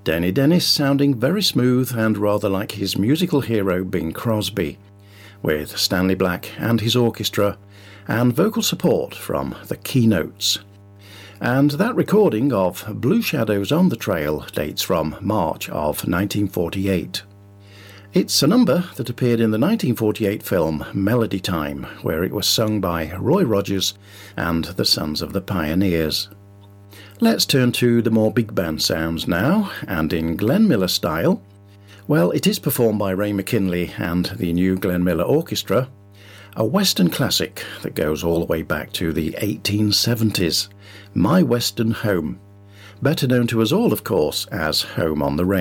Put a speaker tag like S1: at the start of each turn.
S1: Denny Dennis sounding very smooth and rather like his musical hero Bing Crosby, with Stanley Black and his orchestra, and vocal support from the Keynotes. And that recording of Blue Shadows on the Trail dates from March of 1948. It's a number that appeared in the 1948 film Melody Time, where it was sung by Roy Rogers and the Sons of the Pioneers. Let's turn to the more big band sounds now, and in Glenn Miller style. Well, it is performed by Ray McKinley and the new Glenn Miller Orchestra, a Western classic that goes all the way back to the 1870s, My Western Home, better known to us all, of course, as Home on the Range.